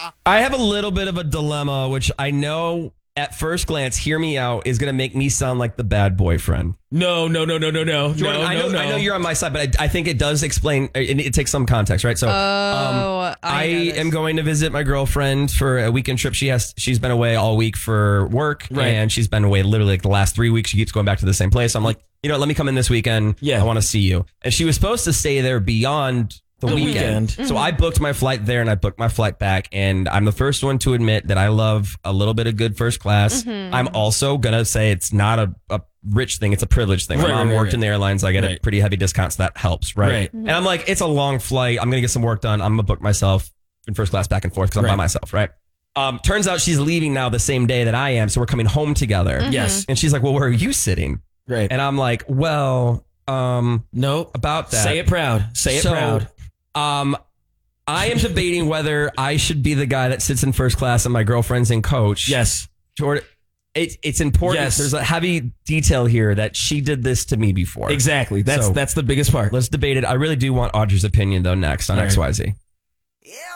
I have a little bit of a dilemma, which I know at first glance, hear me out, is going to make me sound like the bad boyfriend. No. Jordan, I know you're on my side, but I think it does explain, it takes some context, right? So I am going to visit my girlfriend for a weekend trip. She's been away all week for work, right? And she's been away literally like the last 3 weeks. She keeps going back to the same place. I'm like, you know what, let me come in this weekend. Yeah. I want to see you. And she was supposed to stay there beyond the weekend. So I booked my flight there and I booked my flight back. And I'm the first one to admit that I love a little bit of good first class. I'm also going to say it's not a rich thing. It's a privilege thing. My mom worked in the airlines. I get a pretty heavy discount, so that helps, right? And I'm like, it's a long flight. I'm going to get some work done. I'm going to book myself in first class back and forth because I'm by myself, right? Turns out she's leaving now the same day that I am. So we're coming home together. Yes. And she's like, well, where are you sitting? Right. And I'm like, well, no, about that. Say it proud. Say it proud. I am debating whether I should be the guy that sits in first class and my girlfriend's in coach. Yes. Jordan, it's important. Yes. There's a heavy detail here that she did this to me before. Exactly. That's the biggest part. Let's debate it. I really do want Audrey's opinion though next on XYZ. Yeah.